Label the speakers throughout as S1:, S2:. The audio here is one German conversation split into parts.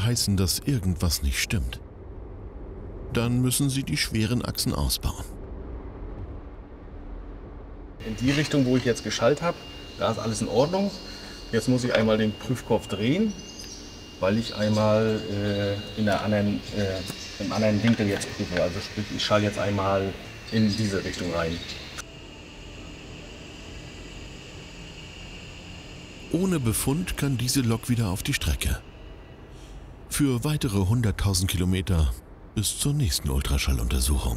S1: verheißen, dass irgendwas nicht stimmt. Dann müssen sie die schweren Achsen ausbauen.
S2: In die Richtung, wo ich jetzt geschaltet habe, da ist alles in Ordnung. Jetzt muss ich einmal den Prüfkopf drehen, weil ich einmal im anderen Winkel jetzt prüfe. Also sprich, ich schalte jetzt einmal in diese Richtung rein.
S1: Ohne Befund kann diese Lok wieder auf die Strecke. Für weitere 100.000 Kilometer bis zur nächsten Ultraschalluntersuchung.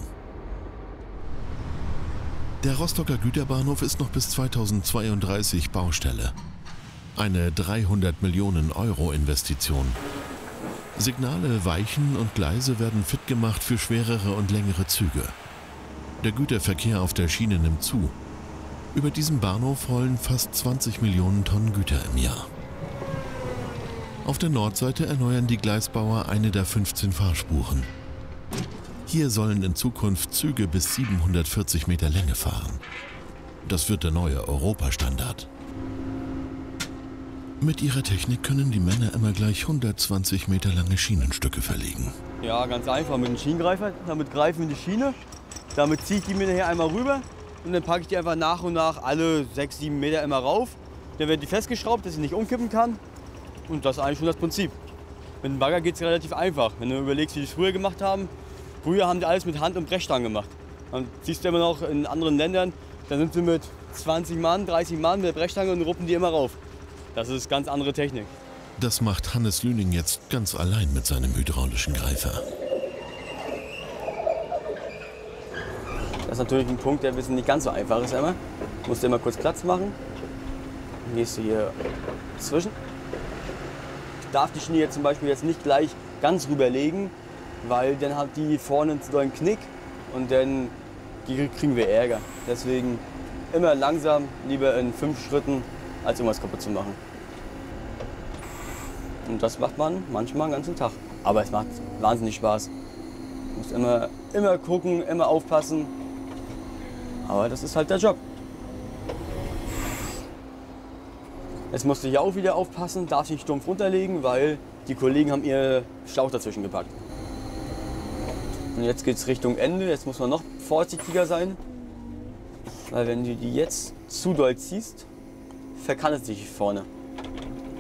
S1: Der Rostocker Güterbahnhof ist noch bis 2032 Baustelle. Eine 300 Millionen Euro Investition. Signale, Weichen und Gleise werden fit gemacht für schwerere und längere Züge. Der Güterverkehr auf der Schiene nimmt zu. Über diesen Bahnhof rollen fast 20 Millionen Tonnen Güter im Jahr. Auf der Nordseite erneuern die Gleisbauer eine der 15 Fahrspuren. Hier sollen in Zukunft Züge bis 740 Meter Länge fahren. Das wird der neue Europastandard. Mit ihrer Technik können die Männer immer gleich 120 Meter lange Schienenstücke verlegen.
S3: Ja, ganz einfach mit einem Schienengreifer. Damit greifen wir in die Schiene. Damit ziehe ich die mir nachher einmal rüber. Und dann packe ich die einfach nach und nach alle 6, 7 Meter immer rauf. Dann werden die festgeschraubt, dass ich nicht umkippen kann. Und das ist eigentlich schon das Prinzip. Mit dem Bagger geht es relativ einfach. Wenn du überlegst, wie die es früher gemacht haben. Früher haben die alles mit Hand und Brechstangen gemacht. Dann siehst du immer noch in anderen Ländern, da sind sie mit 20 Mann, 30 Mann mit der Brechstange und ruppen die immer rauf. Das ist ganz andere Technik.
S1: Das macht Hannes Lüning jetzt ganz allein mit seinem hydraulischen Greifer.
S3: Das ist natürlich ein Punkt, der ein bisschen nicht ganz so einfach ist immer. Du musst immer kurz Platz machen. Dann gehst du hier zwischen. Ich darf die Schiene jetzt zum Beispiel jetzt nicht gleich ganz rüberlegen, weil dann hat die vorne so einen Knick und dann kriegen wir Ärger. Deswegen immer langsam, lieber in 5 Schritten, als irgendwas kaputt zu machen. Und das macht man manchmal den ganzen Tag. Aber es macht wahnsinnig Spaß. Du musst immer gucken, immer aufpassen. Aber das ist halt der Job. Jetzt musste ich auch wieder aufpassen, darf nicht stumpf runterlegen, weil die Kollegen haben ihr Schlauch dazwischen gepackt. Und jetzt geht es Richtung Ende, jetzt muss man noch vorsichtiger sein. Weil wenn du die jetzt zu doll ziehst, verkannt es sich vorne.